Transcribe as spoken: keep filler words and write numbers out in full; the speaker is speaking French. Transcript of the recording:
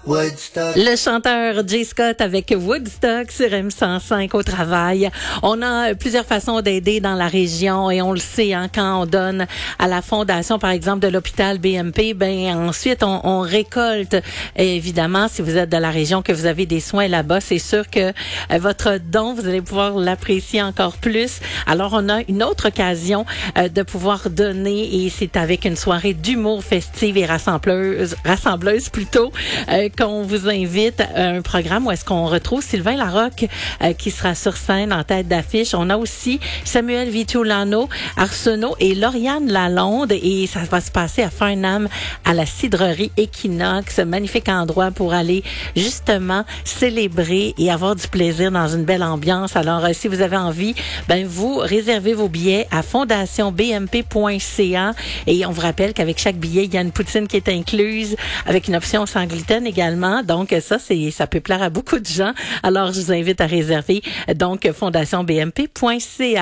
Woodstock. Le chanteur Jay Scott avec Woodstock sur M cent cinq au travail. On a plusieurs façons d'aider dans la région et on le sait, hein, quand on donne à la fondation, par exemple, de l'hôpital B M P, ben ensuite on, on récolte. Et évidemment, si vous êtes de la région, que vous avez des soins là-bas, c'est sûr que euh, votre don, vous allez pouvoir l'apprécier encore plus. Alors, on a une autre occasion euh, de pouvoir donner et c'est avec une soirée d'humour festive et rassembleuse, rassembleuse plutôt, euh, qu'on vous invite à un programme où est-ce qu'on retrouve Sylvain Larocque euh, qui sera sur scène en tête d'affiche. On a aussi Samuel Vitiolano, Arsenault et Lauriane Lalonde et ça va se passer à Farnham à la cidrerie Equinox. Magnifique endroit pour aller justement célébrer et avoir du plaisir dans une belle ambiance. Alors, euh, si vous avez envie, ben vous réservez vos billets à fondation b m p point c a et on vous rappelle qu'avec chaque billet, il y a une poutine qui est incluse avec une option sans gluten également. Donc, ça, c'est, ça peut plaire à beaucoup de gens. Alors, je vous invite à réserver donc fondation b m p point c a.